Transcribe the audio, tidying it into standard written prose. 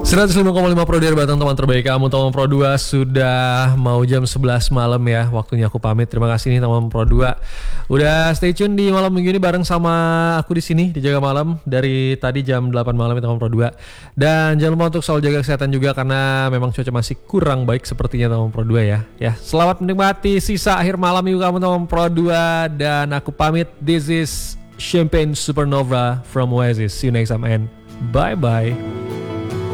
105,5 Pro dari Batang, teman terbaik kamu. Teman Pro 2 sudah mau jam 11 malam ya. Waktunya aku pamit. Terima kasih nih teman Pro 2. Udah stay tune di malam minggu ini bareng sama aku di sini di Jaga Malam dari tadi jam 8 malam ya teman Pro 2. Dan jangan lupa untuk selalu jaga kesehatan juga karena memang cuaca masih kurang baik sepertinya teman Pro 2 ya. Ya, selamat menikmati sisa akhir malam minggu kamu teman Pro 2 dan aku pamit. This is Champagne Supernova from Oasis. See you next time and bye bye.